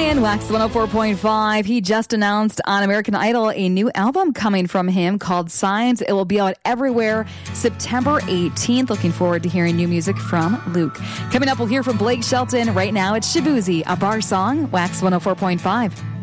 Ryan, Wax 104.5. He just announced on American Idol a new album coming from him called Signs. It will be out everywhere September 18th. Looking forward to hearing new music from Luke. Coming up, we'll hear from Blake Shelton. Right now, it's Shaboozey, a bar song, Wax 104.5.